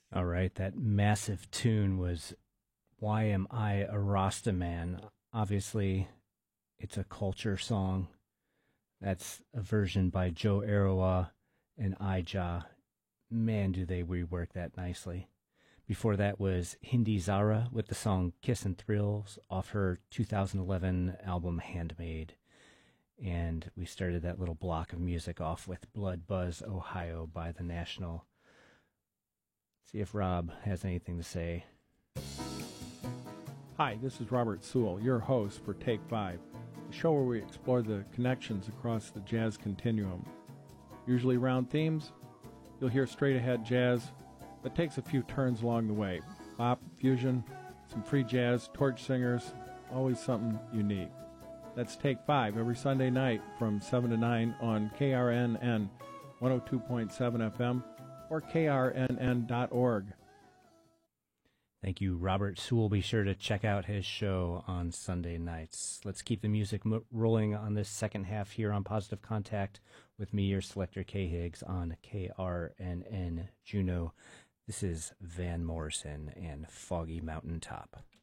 All right, that massive tune was Why Am I a Rasta Man? Obviously, it's a culture song. That's a version by Joe Arawa and Ija. Man, do they rework that nicely. Before that was Hindi Zara with the song Kiss and Thrills off her 2011 album Handmade. And we started that little block of music off with Blood Buzz Ohio by The National. See if Rob has anything to say. Hi, this is Robert Sewell, your host for Take 5, the show where we explore the connections across the jazz continuum. Usually around themes, you'll hear straight-ahead jazz that takes a few turns along the way. Bop, fusion, some free jazz, torch singers, always something unique. That's Take 5 every Sunday night from 7 to 9 on KRNN 102.7 FM or krnn.org. Thank you, Robert Sewell. Be sure to check out his show on Sunday nights. Let's keep the music rolling on this second half here on Positive Contact with me, your selector, Kay Higgs, on KRNN Juneau. This is Van Morrison and Foggy Mountain Top.